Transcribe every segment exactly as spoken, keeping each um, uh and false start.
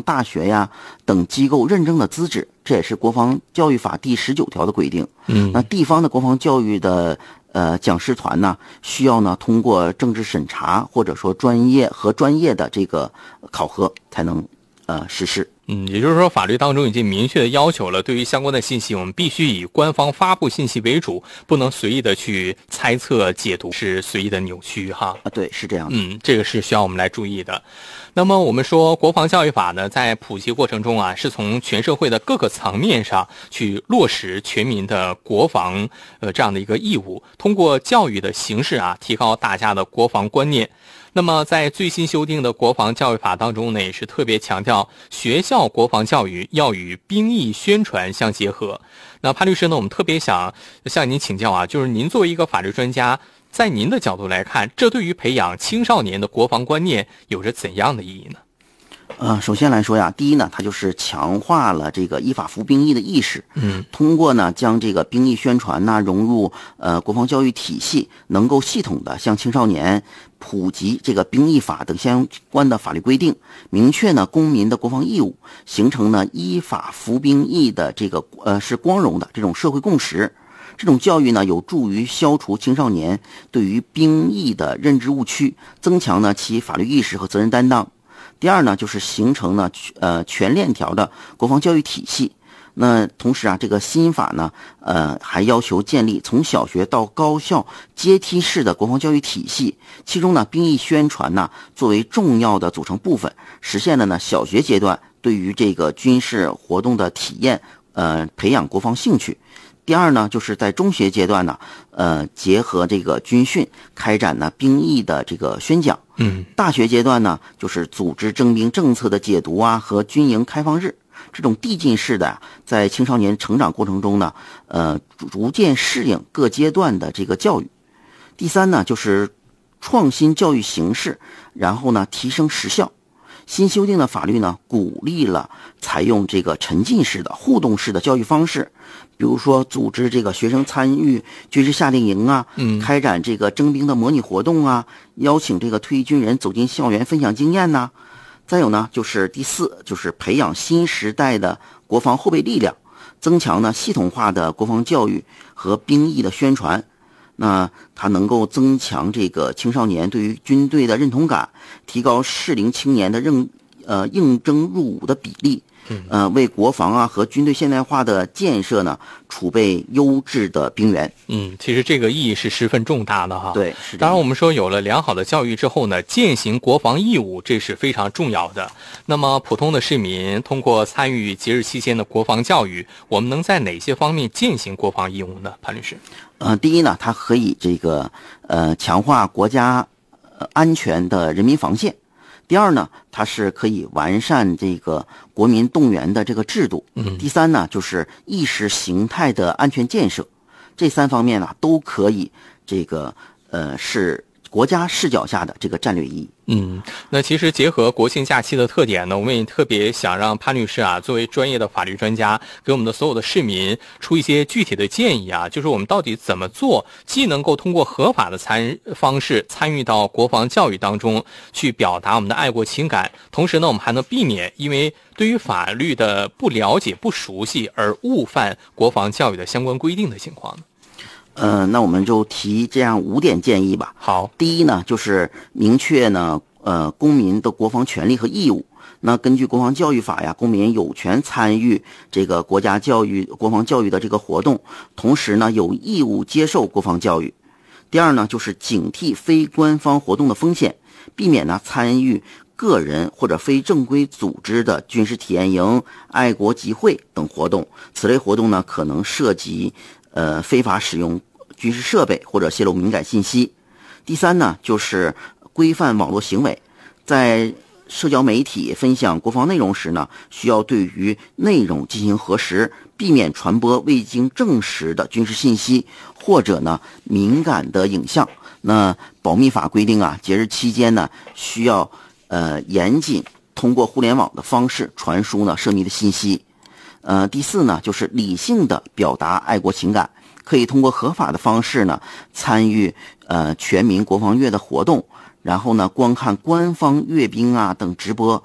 大学呀等机构认证的资质，这也是国防教育法第十九条的规定。 嗯， 那地方的国防教育的呃讲师团呢，需要呢通过政治审查或者说专业和专业的这个考核才能呃实施。 嗯，也就是说，法律当中已经明确的要求了，对于相关的信息，我们必须以官方发布信息为主，不能随意的去猜测、解读，是随意的扭曲哈。 啊，对，是这样的。 嗯，这个是需要我们来注意的。那么我们说，国防教育法呢，在普及过程中啊，是从全社会的各个层面上去落实全民的国防呃这样的一个义务，通过教育的形式啊，提高大家的国防观念。那么在最新修订的国防教育法当中呢，也是特别强调学校国防教育要与兵役宣传相结合。那潘律师呢，我们特别想向您请教啊，就是您作为一个法律专家，在您的角度来看，这对于培养青少年的国防观念有着怎样的意义呢？ 呃，首先来说呀，第一呢，它就是强化了这个依法服兵役的意识。 嗯， 通过呢将这个兵役宣传呐融入呃国防教育体系，能够系统的向青少年普及这个兵役法等相关的法律规定，明确呢公民的国防义务，形成呢依法服兵役的这个呃是光荣的这种社会共识。这种教育呢，有助于消除青少年对于兵役的认知误区，增强呢其法律意识和责任担当。第二呢，就是形成呢呃全链条的国防教育体系。那同时啊，这个新法呢，呃，还要求建立从小学到高校阶梯式的国防教育体系，其中呢，兵役宣传呢作为重要的组成部分，实现了呢小学阶段对于这个军事活动的体验，呃，培养国防兴趣。第二呢，就是在中学阶段呢，呃，结合这个军训，开展呢兵役的这个宣讲。 嗯， 大学阶段呢，就是组织征兵政策的解读啊和军营开放日。这种递进式的，在青少年成长过程中呢，呃，逐渐适应各阶段的这个教育。第三呢，就是创新教育形式，然后呢，提升实效。新修订的法律呢，鼓励了采用这个沉浸式的、互动式的教育方式，比如说组织这个学生参与军事夏令营啊， 嗯， 开展这个征兵的模拟活动啊，邀请这个退役军人走进校园分享经验呐。再有呢，就是第四，就是培养新时代的国防后备力量，增强呢系统化的国防教育和兵役的宣传。那它能够增强这个青少年对于军队的认同感，提高适龄青年的认呃应征入伍的比例，呃，为国防啊和军队现代化的建设呢储备优质的兵员。 嗯，其实这个意义是十分重大的哈。 对，是这样。 当然，我们说有了良好的教育之后呢，践行国防义务，这是非常重要的。那么，普通的市民通过参与节日期间的国防教育，我们能在哪些方面践行国防义务呢？潘律师？ 呃，第一呢，它可以这个呃强化国家呃安全的人民防线。第二呢，它是可以完善这个国民动员的这个制度。 嗯。 第三呢，就是意识形态的安全建设。这三方面呢，都可以这个呃是国家视角下的这个战略意义。 嗯，那其实结合国庆假期的特点呢，我们也特别想让潘律师啊，作为专业的法律专家，给我们的所有的市民出一些具体的建议啊，就是我们到底怎么做，既能够通过合法的参方式参与到国防教育当中，去表达我们的爱国情感，同时呢，我们还能避免因为对于法律的不了解、不熟悉而误犯国防教育的相关规定的情况呢？ 呃，那我们就提这样五点建议吧。 好， 第一呢，就是明确呢，呃，公民的国防权利和义务。那根据国防教育法呀，公民有权参与这个国家教育、国防教育的这个活动，同时呢，有义务接受国防教育。第二呢，就是警惕非官方活动的风险，避免呢参与个人或者非正规组织的军事体验营、爱国集会等活动。此类活动呢，可能涉及呃非法使用军事设备或者泄露敏感信息。第三呢，就是规范网络行为，在社交媒体分享国防内容时呢，需要对于内容进行核实，避免传播未经证实的军事信息或者呢敏感的影像。那保密法规定啊，节日期间呢，需要呃严谨通过互联网的方式传输呢涉密的信息。呃，第四呢，就是理性的表达爱国情感，可以通过合法的方式呢参与呃全民国防月的活动，然后呢观看官方阅兵啊等直播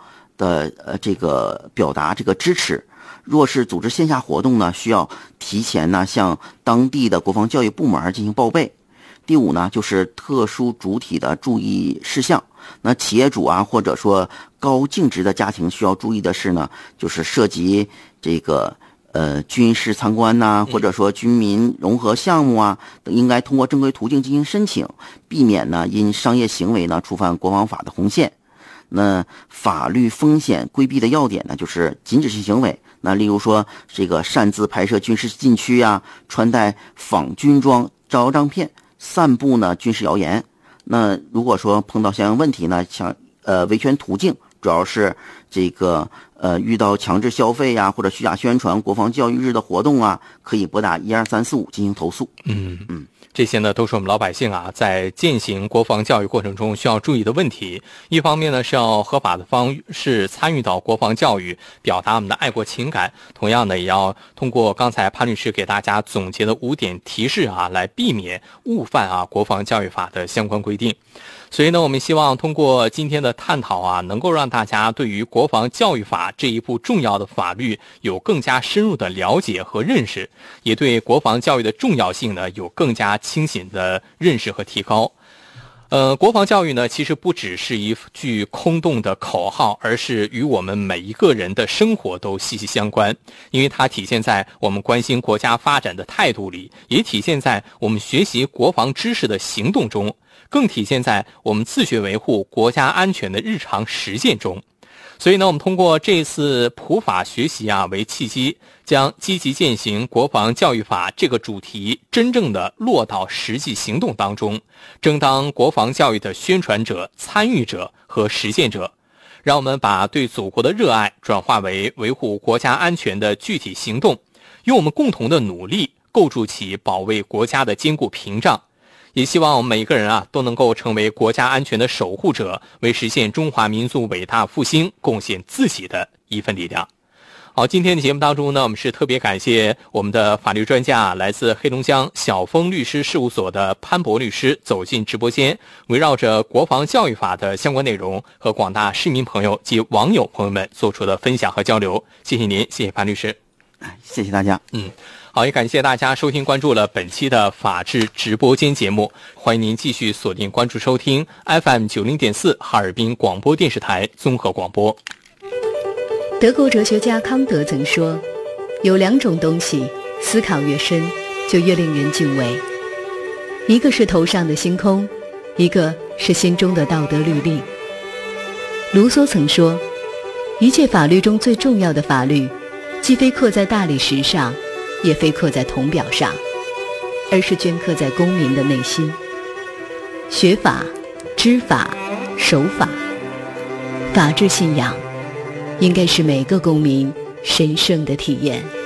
的呃这个表达这个支持。若是组织线下活动呢，需要提前呢向当地的国防教育部门进行报备。第五呢，就是特殊主体的注意事项。那企业主啊，或者说高净值的家庭需要注意的是呢，就是涉及这个呃军事参观呐、啊，或者说军民融合项目啊，应该通过正规途径进行申请，避免呢因商业行为呢触犯国防法的红线。那法律风险规避的要点呢，就是禁止性行为。那例如说这个擅自拍摄军事禁区啊，穿戴仿军装招摇撞骗，散布呢军事谣言。那如果说碰到相应问题呢，像呃维权途径主要是这个呃遇到强制消费呀、啊、或者虚假宣传国防教育日的活动啊，可以拨打一二三四五进行投诉。 嗯嗯。这些呢都是我们老百姓啊在践行国防教育过程中需要注意的问题。一方面呢是要合法的方式参与到国防教育，表达我们的爱国情感，同样呢也要通过刚才潘律师给大家总结的五点提示啊，来避免误犯啊国防教育法的相关规定。所以呢，我们希望通过今天的探讨啊，能够让大家对于国防教育法这一部重要的法律有更加深入的了解和认识，也对国防教育的重要性呢有更加清醒的认识和提高。呃，国防教育呢，其实不只是一句空洞的口号，而是与我们每一个人的生活都息息相关，因为它体现在我们关心国家发展的态度里，也体现在我们学习国防知识的行动中，更体现在我们自觉维护国家安全的日常实践中。所以呢，我们通过这次普法学习啊为契机，将积极践行国防教育法这个主题真正的落到实际行动当中，争当国防教育的宣传者、参与者和实践者，让我们把对祖国的热爱转化为维护国家安全的具体行动，用我们共同的努力构筑起保卫国家的坚固屏障。也希望我们每一个人啊都能够成为国家安全的守护者，为实现中华民族伟大复兴贡献自己的一份力量。好，今天的节目当中呢，我们是特别感谢我们的法律专家，来自黑龙江小峰律师事务所的潘博律师走进直播间，围绕着国防教育法的相关内容和广大市民朋友及网友朋友们做出的分享和交流。谢谢您，谢谢潘律师。 谢谢大家。 嗯。好，也感谢大家收听关注了本期的法治直播间节目，欢迎您继续锁定关注收听 F M 九零点四 哈尔滨广播电视台综合广播。 德国哲学家康德曾说，有两种东西思考越深就越令人敬畏，一个是头上的星空，一个是心中的道德律令。卢梭曾说，一切法律中最重要的法律，既非刻在大理石上，也非刻在铜表上，而是镌刻在公民的内心。学法、知法、守法，法治信仰应该是每个公民神圣的体验。